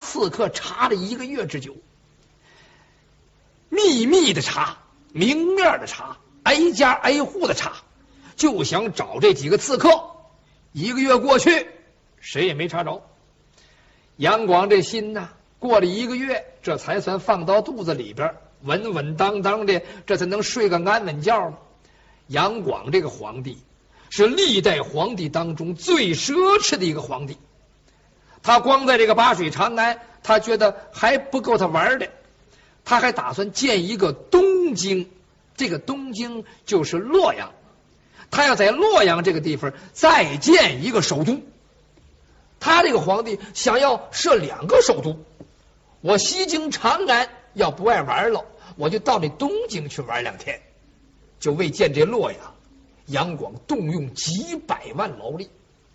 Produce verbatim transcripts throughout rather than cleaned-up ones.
刺客查了一个月之久，秘密的查，明面的查，挨家挨户的查，就想找这几个刺客。一个月过去，谁也没查着。杨广这心呐，过了一个月，这才算放到肚子里边，稳稳当当的，这才能睡个安稳觉。杨广这个皇帝是历代皇帝当中最奢侈的一个皇帝，他光在这个八水长安，他觉得还不够他玩的，他还打算建一个东京，这个东京就是洛阳，他要在洛阳这个地方再建一个首都。他这个皇帝想要设两个首都，我西京长安要不爱玩了，我就到那东京去玩两天。就为建这洛阳，杨广动用几百万劳力，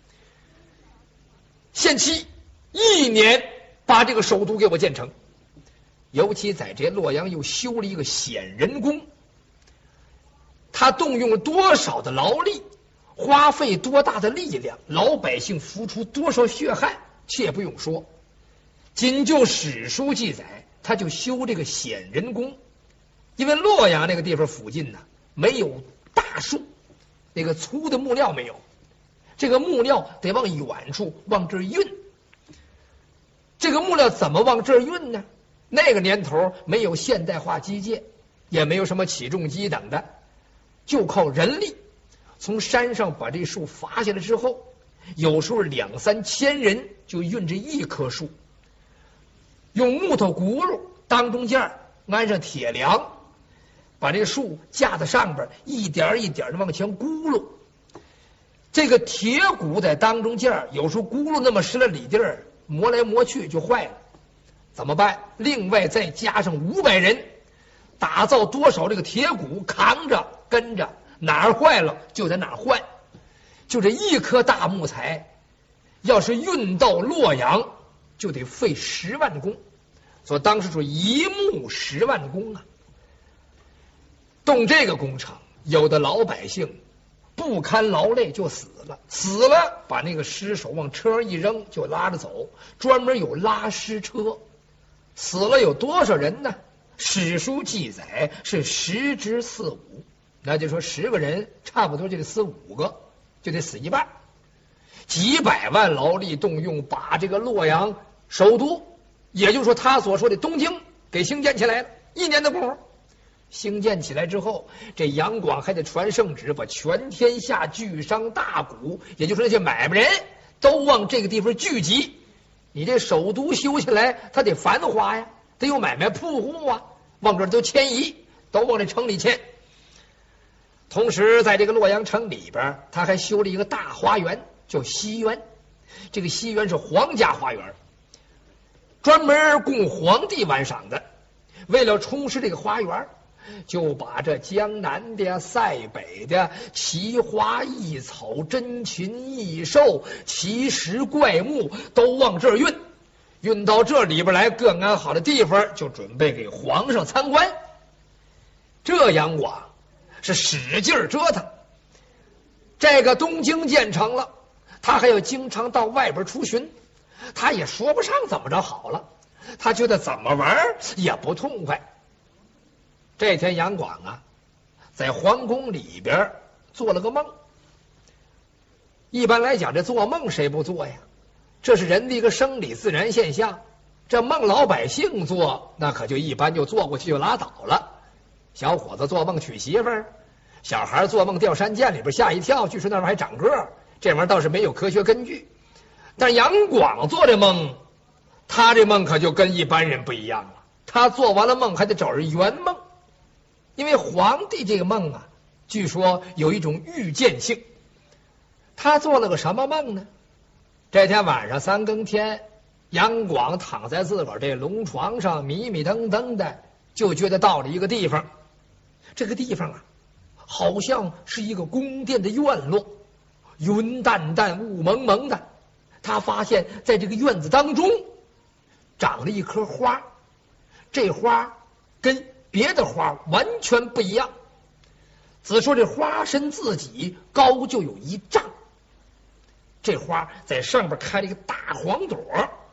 限期一年把这个首都给我建成。尤其在这洛阳又修了一个显仁宫，他动用了多少的劳力，花费多大的力量，老百姓付出多少血汗，切不用说。仅就史书记载，他就修这个显仁宫。因为洛阳那个地方附近呢，没有大树，那个粗的木料没有，这个木料得往远处往这儿运。这个木料怎么往这儿运呢？那个年头没有现代化机械，也没有什么起重机等的，就靠人力从山上把这树伐下来之后，有时候两三千人就运着一棵树，用木头轱辘当中间安上铁梁，把这个树架在上边，一点一点的往前轱辘。这个铁骨在当中间，有时候轱辘那么十来里地儿，磨来磨去就坏了，怎么办？另外再加上五百人，打造多少这个铁骨，扛着跟着，哪儿坏了就在哪儿换。就这一棵大木材，要是运到洛阳，就得费十万工。所以当时说一木十万工啊。动这个工程，有的老百姓不堪劳累就死了，死了把那个尸首往车上一扔就拉着走，专门有拉尸车。死了有多少人呢？史书记载是十之四五，那就说十个人差不多就得死五个，就得死一半。几百万劳力动用，把这个洛阳首都，也就是说他所说的东京给兴建起来了，一年的功夫。兴建起来之后，这杨广还得传圣旨，把全天下巨商大贾，也就是那些买卖人都往这个地方聚集。你这首都修起来，它得繁华呀，得有买卖铺户啊，往这儿都迁移，都往这城里迁。同时在这个洛阳城里边，他还修了一个大花园，叫西园。这个西园是皇家花园，专门供皇帝玩赏的。为了充实这个花园，就把这江南的、塞北的奇花异草、珍禽异兽、奇石怪木都往这儿运，运到这里边来，各安好的地方就准备给皇上参观。这杨广是使劲折腾，这个东京建成了，他还要经常到外边出巡，他也说不上怎么着好了，他觉得怎么玩也不痛快。这天杨广啊，在皇宫里边做了个梦。一般来讲，这做梦谁不做呀？这是人的一个生理自然现象。这梦老百姓做，那可就一般就做过去就拉倒了。小伙子做梦娶媳妇儿，小孩做梦掉山涧里边吓一跳，据说那玩意儿还长个儿，这玩意儿倒是没有科学根据。但杨广做这梦，他这梦可就跟一般人不一样了。他做完了梦还得找人圆梦。因为皇帝这个梦啊，据说有一种预见性。他做了个什么梦呢？这天晚上三更天，杨广躺在自个儿这龙床上，迷迷瞪瞪的，就觉得到了一个地方。这个地方啊，好像是一个宫殿的院落，云淡淡，雾蒙蒙的。他发现在这个院子当中长了一棵花，这花跟别的花完全不一样。只说这花身自己高就有一丈，这花在上边开了一个大黄朵，